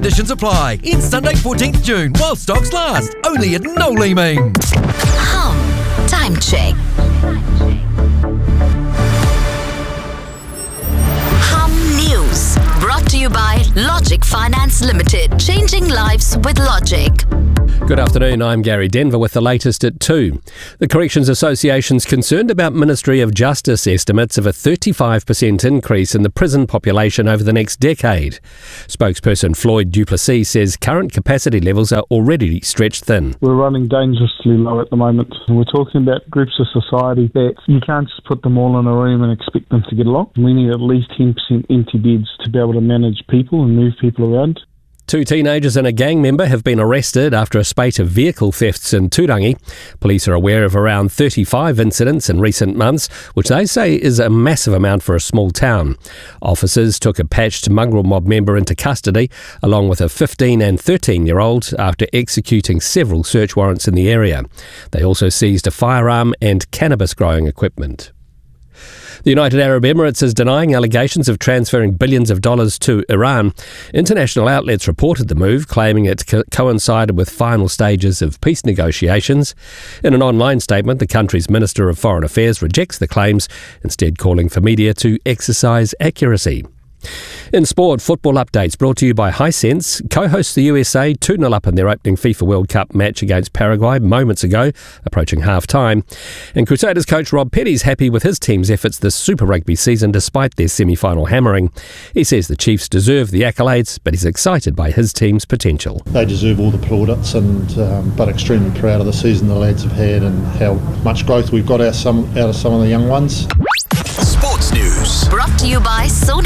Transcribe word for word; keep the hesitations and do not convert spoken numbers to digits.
conditions apply. In Sunday fourteenth June while stocks last. Only at Noel Leeming. Hum. Time check. Hum News. Brought to you by Logic Finance Limited. Changing lives with Logic. Good afternoon, I'm Gary Denver with the latest at two. The Corrections Association's concerned about Ministry of Justice estimates of a thirty-five percent increase in the prison population over the next decade. Spokesperson Floyd Duplessis says current capacity levels are already stretched thin. We're running dangerously low at the moment. We're talking about groups of society that you can't just put them all in a room and expect them to get along. We need at least ten percent empty beds to be able to manage people and move people around. Two teenagers and a gang member have been arrested after a spate of vehicle thefts in Turangi. Police are aware of around thirty-five incidents in recent months, which they say is a massive amount for a small town. Officers took a patched mongrel mob member into custody, along with a fifteen and thirteen-year-old, after executing several search warrants in the area. They also seized a firearm and cannabis growing equipment. The United Arab Emirates is denying allegations of transferring billions of dollars to Iran. International outlets reported the move, claiming it co- coincided with final stages of peace negotiations. In an online statement, the country's Minister of Foreign Affairs rejects the claims, instead calling for media to exercise accuracy. In sport, football updates brought to you by Hisense. Co-hosts the U S A two nil up in their opening FIFA World Cup match against Paraguay moments ago, approaching half-time. And Crusaders coach Rob Petty's happy with his team's efforts this Super Rugby season despite their semi-final hammering. He says the Chiefs deserve the accolades, but he's excited by his team's potential. They deserve all the plaudits, and um, but extremely proud of the season the lads have had and how much growth we've got out, some, out of some of the young ones. Sports News. Brought to you by Sony.